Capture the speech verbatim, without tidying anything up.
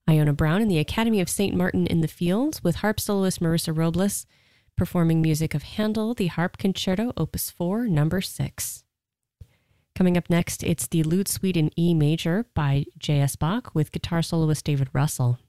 Iona Brown and the Academy of Saint Martin in the Fields with harp soloist Marissa Robles performing music of Handel, the Harp Concerto, Opus four, number six. Coming up next, it's the Lute Suite in E major by J S. Bach with guitar soloist David Russell.